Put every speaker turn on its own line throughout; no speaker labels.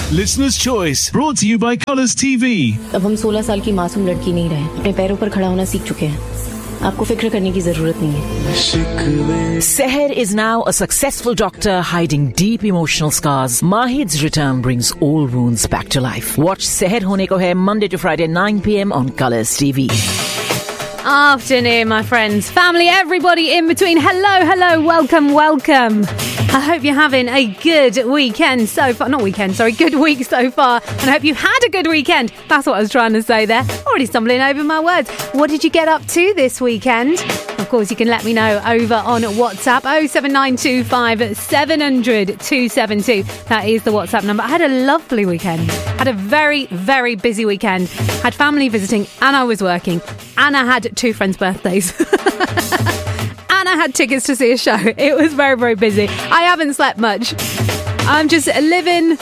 Listener's Choice, brought to you by Colours TV.
अब हम 16 साल की मासूम लड़की नहीं रहे, अपने पैरों पर खड़ा होना सीख चुके हैं. आपको फिक्र करने की जरूरत नहीं है.
Seher is now a successful doctor hiding deep emotional scars. Mahid's return brings all wounds back to life. Watch Seher Hone Ko Hai Monday to Friday 9 p.m. on Colours TV.
Afternoon, my friends, family, everybody in between. Hello, welcome. I hope you're having a good weekend so far. Good week so far. And I hope you've had a good weekend. That's what I was trying to say there. Already stumbling over my words. What did you get up to this weekend? Of course, you can let me know over on WhatsApp, 07925 700 272. That is the WhatsApp number. I had a lovely weekend. Had a very, very busy weekend. Had family visiting and I was working. And I had 2 friends' birthdays. And I had tickets to see a show. It was very, very busy. I haven't slept much. I'm just living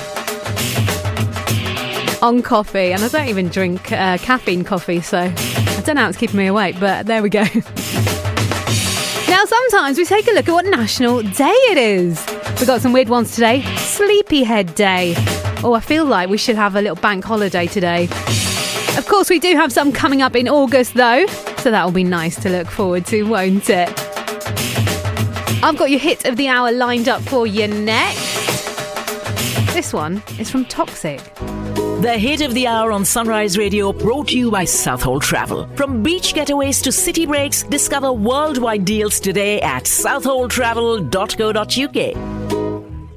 on coffee. And I don't even drink caffeine coffee, so I don't know how it's keeping me awake, but there we go. Now, sometimes we take a look at what national day it is. We've got some weird ones today. Sleepyhead Day. Oh, I feel like we should have a little bank holiday today. Of course, we do have some coming up in August, though, so that will be nice to look forward to, won't it? I've got your hit of the hour lined up for you next. This one is from Toxic.
The hit of the hour on Sunrise Radio, brought to you by Southhold Travel. From beach getaways to city breaks, discover worldwide deals today at southholdtravel.co.uk.